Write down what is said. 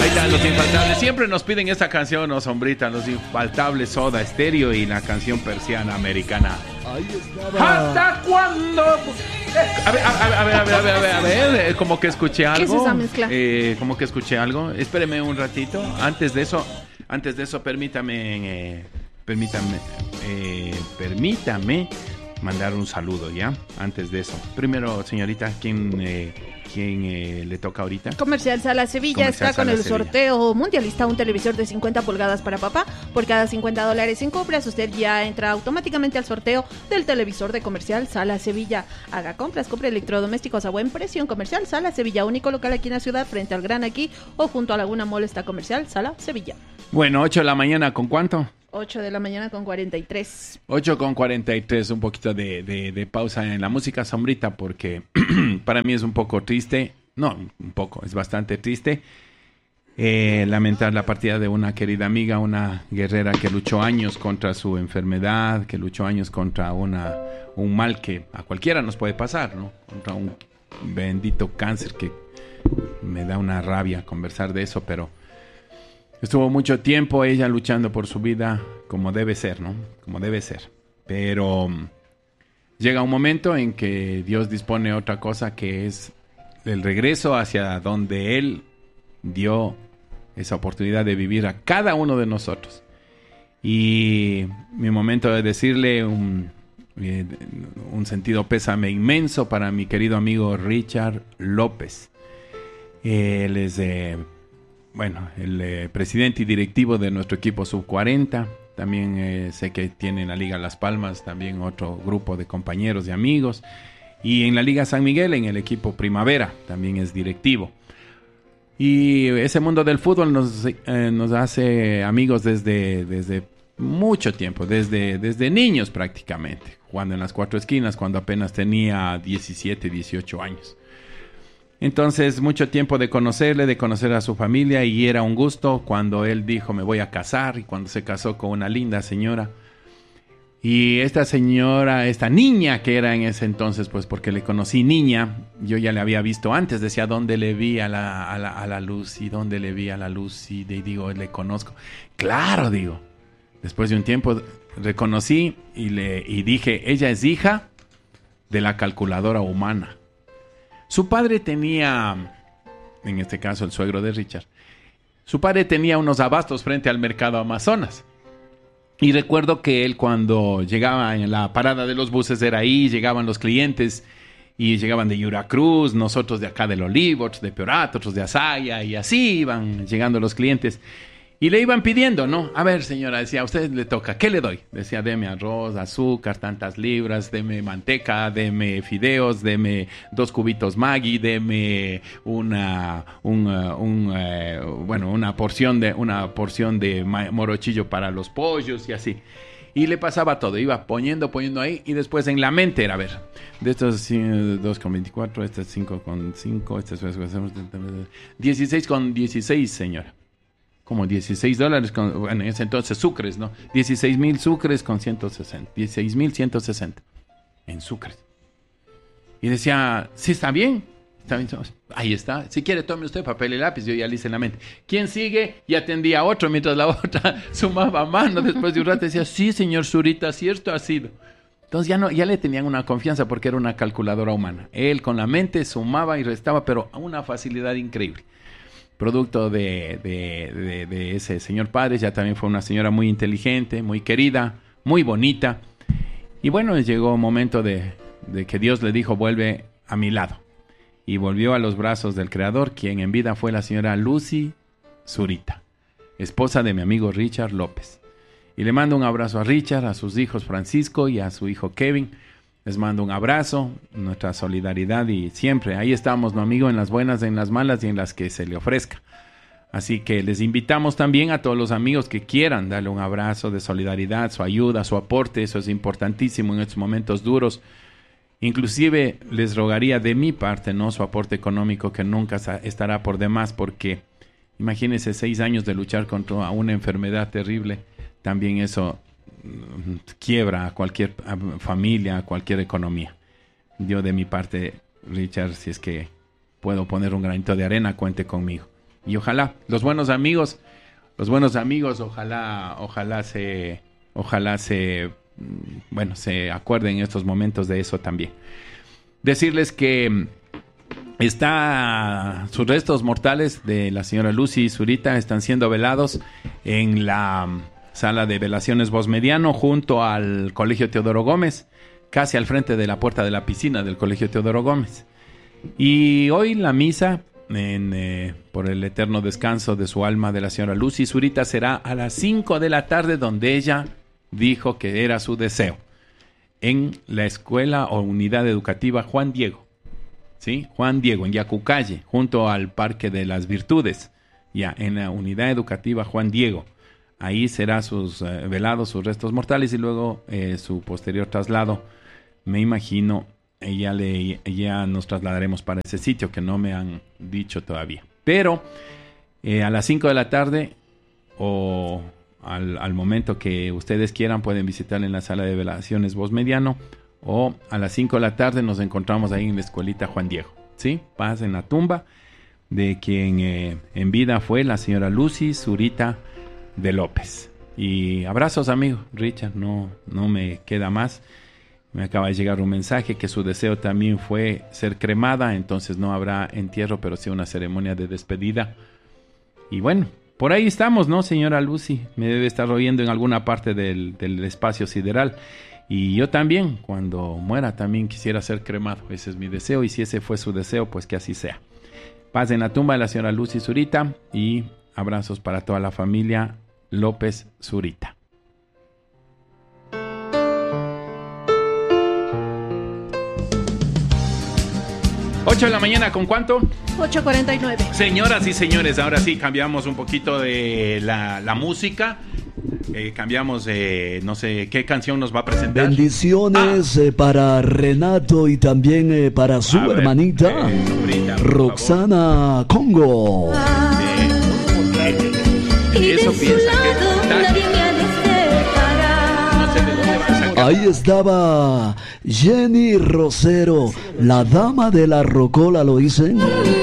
Ahorita los infaltables siempre nos piden esta canción, ¿no, Sombrita? Los infaltables Soda Stereo y la canción Persiana Americana. Ahí estaba. ¿Hasta cuándo? A ver, como que escuché algo. ¿Qué es esa mezcla? Como que escuché algo. Espéreme un ratito. Antes de eso, permítame mandar un saludo, ¿ya? Antes de eso. Primero, señorita, ¿quién le toca ahorita? Comercial Sala Sevilla Comercial está con Sala el Sevilla. sorteo mundialista, un televisor de 50 pulgadas para papá. Por cada $50 en compras, usted ya entra automáticamente al sorteo del televisor de Comercial Sala Sevilla. Haga compras, compre electrodomésticos a buen precio en Comercial Sala Sevilla, único local aquí en la ciudad, frente al Gran Aquí o junto a Laguna Mall está Comercial Sala Sevilla. Bueno, 8 de la mañana, ¿con cuánto? 8 de la mañana con 43. 8:43, un poquito de pausa en la música, Sombrita, porque para mí es un poco triste, no, un poco, es bastante triste lamentar la partida de una querida amiga, una guerrera que luchó años contra su enfermedad, que luchó años contra un mal que a cualquiera nos puede pasar, ¿no? Contra un bendito cáncer que me da una rabia conversar de eso, pero estuvo mucho tiempo ella luchando por su vida como debe ser, ¿no? Como debe ser. Pero llega un momento en que Dios dispone otra cosa, que es el regreso hacia donde Él dio esa oportunidad de vivir a cada uno de nosotros. Y mi momento de decirle un sentido pésame inmenso para mi querido amigo Richard López. Él es el presidente y directivo de nuestro equipo Sub-40. También sé que tiene en la Liga Las Palmas también otro grupo de compañeros y amigos. Y en la Liga San Miguel, en el equipo Primavera, también es directivo. Y ese mundo del fútbol nos hace amigos desde mucho tiempo, desde niños prácticamente. Jugando en las Cuatro Esquinas cuando apenas tenía 17, 18 años. Entonces, mucho tiempo de conocerle, de conocer a su familia, y era un gusto cuando él dijo, me voy a casar, y cuando se casó con una linda señora. Y esta señora, esta niña que era en ese entonces, pues porque le conocí niña, yo ya le había visto antes, decía, ¿dónde le vi a la Lucy? ¿Dónde le vi a la Lucy? Y digo, le conozco. Claro, digo. Después de un tiempo reconocí y dije, ella es hija de la calculadora humana. Su padre tenía, en este caso el suegro de Richard, su padre tenía unos abastos frente al mercado Amazonas. Y recuerdo que él cuando llegaba en la parada de los buses era ahí, llegaban los clientes y llegaban de Yuracruz, nosotros de acá del Olivo, otros de Peorato, otros de Azaya, y así iban llegando los clientes. Y le iban pidiendo, ¿no? A ver, señora, decía, a usted le toca, ¿qué le doy? Decía, deme arroz, azúcar, tantas libras, deme manteca, deme fideos, deme 2 cubitos Maggi, deme una porción de morochillo para los pollos y así. Y le pasaba todo, iba poniendo ahí, y después en la mente era, a ver, de estos 2,24, estos 5,5, estos 16,16, señora. Como $16, bueno, en ese entonces sucres, ¿no? 16,000 sucres con 160, 16,160 en sucres. Y decía, sí, está bien, ahí está. Si quiere, tome usted papel y lápiz, yo ya le hice en la mente. ¿Quién sigue? Y atendía a otro, mientras la otra sumaba mano. Después de un rato decía, sí, señor Zurita, cierto ha sido. Entonces ya le tenían una confianza porque era una calculadora humana. Él con la mente sumaba y restaba, pero a una facilidad increíble. Producto de ese señor padre, ya también fue una señora muy inteligente, muy querida, muy bonita. Y bueno, llegó un momento de que Dios le dijo, vuelve a mi lado. Y volvió a los brazos del Creador, quien en vida fue la señora Lucy Zurita, esposa de mi amigo Richard López. Y le mando un abrazo a Richard, a sus hijos Francisco y a su hijo Kevin. Les mando un abrazo, nuestra solidaridad, y siempre ahí estamos, ¿no, amigo? En las buenas, en las malas y en las que se le ofrezca. Así que les invitamos también a todos los amigos que quieran darle un abrazo de solidaridad, su ayuda, su aporte. Eso es importantísimo en estos momentos duros. Inclusive les rogaría de mi parte, ¿no?, su aporte económico, que nunca estará por demás, porque imagínense 6 años de luchar contra una enfermedad terrible. También eso quiebra a cualquier familia, a cualquier economía. Yo de mi parte, Richard, si es que puedo poner un granito de arena, cuente conmigo. Y ojalá, los buenos amigos, ojalá se acuerden en estos momentos de eso también. Decirles que sus restos mortales de la señora Lucy Zurita están siendo velados en la sala de velaciones Voz Mediano junto al Colegio Teodoro Gómez, casi al frente de la puerta de la piscina del Colegio Teodoro Gómez. Y hoy la misa por el eterno descanso de su alma de la señora Lucy Zurita será a las 5 de la tarde, donde ella dijo que era su deseo, en la escuela o unidad educativa Juan Diego, ¿sí? Juan Diego, en Yacucalle, junto al Parque de las Virtudes, ya en la unidad educativa Juan Diego. Ahí será velados sus restos mortales y luego su posterior traslado, me imagino. Ya nos trasladaremos para ese sitio, que no me han dicho todavía. Pero a las 5 de la tarde o al momento que ustedes quieran, pueden visitar en la sala de velaciones Voz Mediano, o a las 5 de la tarde nos encontramos ahí en la escuelita Juan Diego, ¿sí? Paz en la tumba de quien en vida fue la señora Lucy Zurita de López. Y abrazos, amigo Richard, no me queda más. Me acaba de llegar un mensaje que su deseo también fue ser cremada, entonces no habrá entierro, pero sí una ceremonia de despedida. Y bueno, por ahí estamos, ¿no, señora Lucy? Me debe estar oyendo en alguna parte del espacio sideral. Y yo también, cuando muera, también quisiera ser cremado. Ese es mi deseo, y si ese fue su deseo, pues que así sea. Paz en la tumba de la señora Lucy Zurita, y abrazos para toda la familia López Zurita. 8 de la mañana, ¿con cuánto? 8:49. Señoras y señores, ahora sí cambiamos un poquito de la música. Cambiamos, no sé, ¿qué canción nos va a presentar? Bendiciones para Renato y también para su hermanita, Roxana Congo. Eso piensa que... Ahí estaba Jenny Rosero, la dama de la rocola, ¿lo dicen?